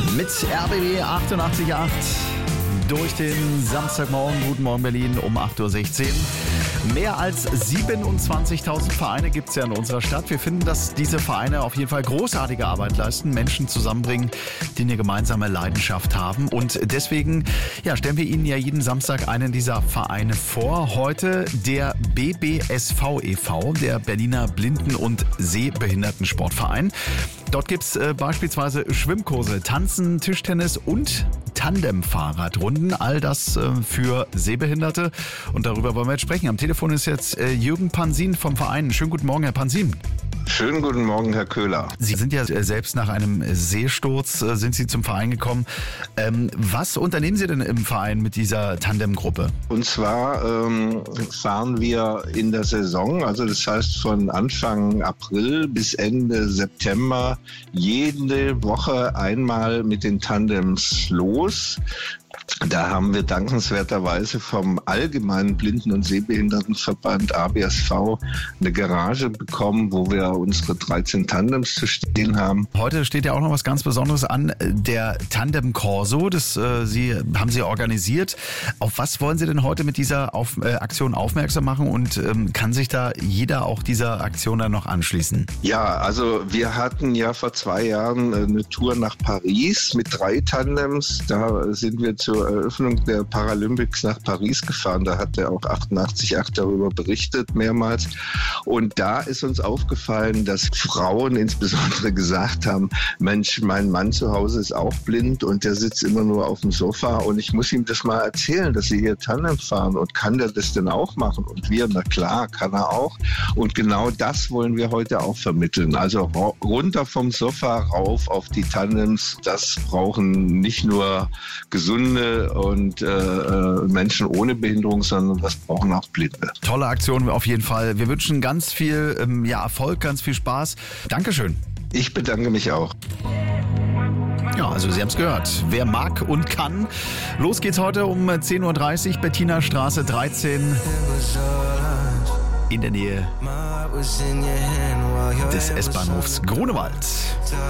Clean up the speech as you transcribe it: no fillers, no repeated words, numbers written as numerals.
Mit RBB 88.8 durch den Samstagmorgen. Guten Morgen Berlin um 8.16 Uhr. Mehr als 27.000 Vereine gibt es ja in unserer Stadt. Wir finden, dass diese Vereine auf jeden Fall großartige Arbeit leisten, Menschen zusammenbringen, die eine gemeinsame Leidenschaft haben. Und deswegen stellen wir Ihnen ja jeden Samstag einen dieser Vereine vor. Heute der BBSV e.V., der Berliner Blinden- und Sehbehindertensportverein. Dort gibt es beispielsweise Schwimmkurse, Tanzen, Tischtennis und Tandem-Fahrradrunden. All das für Sehbehinderte. Und darüber wollen wir jetzt sprechen. Am Telefon ist jetzt Jürgen Pansin vom Verein. Schönen guten Morgen, Herr Pansin. Schönen guten Morgen, Herr Köhler. Sie sind ja selbst nach einem Sehsturz sind Sie zum Verein gekommen. Was unternehmen Sie denn im Verein mit dieser Tandemgruppe? Und zwar fahren wir in der Saison, also das heißt von Anfang April bis Ende September, jede Woche einmal mit den Tandems los. Da haben wir dankenswerterweise vom Allgemeinen Blinden- und Sehbehindertenverband ABSV eine Garage bekommen, wo wir unsere 13 Tandems zu stehen haben. Heute steht ja auch noch was ganz Besonderes an, der Tandem Corso. Das haben Sie organisiert. Auf was wollen Sie denn heute mit dieser Aktion aufmerksam machen und kann sich da jeder auch dieser Aktion dann noch anschließen? Ja, also wir hatten ja vor 2 Jahren eine Tour nach Paris mit 3 Tandems. Da sind wir zur Eröffnung der Paralympics nach Paris gefahren. Da hat er auch 88.8 darüber berichtet mehrmals. Und da ist uns aufgefallen, dass Frauen insbesondere gesagt haben, Mensch, mein Mann zu Hause ist auch blind und der sitzt immer nur auf dem Sofa und ich muss ihm das mal erzählen, dass sie hier Tandem fahren und kann der das denn auch machen? Und wir, na klar, kann er auch. Und genau das wollen wir heute auch vermitteln. Also runter vom Sofa, rauf auf die Tandems. Das brauchen nicht nur gesunde und Menschen ohne Behinderung, sondern das brauchen auch Blinde. Tolle Aktion auf jeden Fall. Wir wünschen ganz viel Erfolg, ganz viel Spaß. Dankeschön. Ich bedanke mich auch. Ja, also Sie haben es gehört. Wer mag und kann. Los geht's heute um 10.30 Uhr, Bettina Straße 13 in der Nähe des S-Bahnhofs Grunewald.